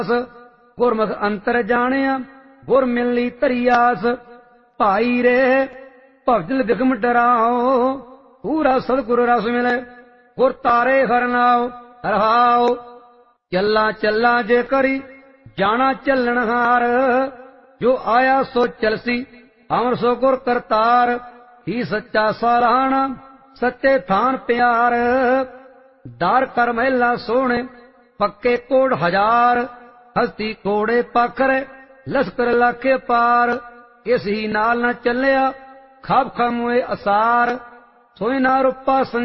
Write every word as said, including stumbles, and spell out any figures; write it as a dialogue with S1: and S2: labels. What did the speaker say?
S1: ਗੁਰਮੁਖ ਅੰਤਰ ਜਾਣਿਆ ਗੁਰ ਮਿਲਣੀ ਧਰੀਆਸ। ਭਾਈ ਰੇ ਭਵਜਲ ਬਿਖਮ ਡਰਾਓ ਪੂਰਾ ਸਤਿਗੁਰ ਰਸ ਮਿਲੇ ਗੁਰ ਤਾਰੇ ਹਰਨਾਓ। ਰਹਾਓ ਚੱਲਾਂ ਚੱਲਾਂ ਜੇ ਕਰੀ ਜਾਣਾ ਚੱਲਣਹਾਰ ਜੋ ਆਇਆ ਸੋ ਚਲਸੀ ਅਮਰ ਸੋ ਗੁਰ ਕਰਤਾਰ। ਹੀ ਸੱਚਾ ਸਾਲਾਣਾ ਸੱਚੇ ਥਾਨ ਪਿਆਰ ਦਾਰ ਕਰ ਮਹਿਲਾ ਸੋਹਣੇ ਪੱਕੇ ਕੋੜ ਹਜ਼ਾਰ। ਹਸਤੀ ਕੋੜੇ ਪਾਖਰੇ ਲਸਕਰ ਲਾਖੇ ਪਾਰ ਇਸ ਹੀ ਨਾਲ ਨਾ ਚੱਲਿਆ ਖਾਬ ਖਾਮੋਏ ਅਸਾਰ। ਸੋਇ ਨਾ ਰੂਪਾ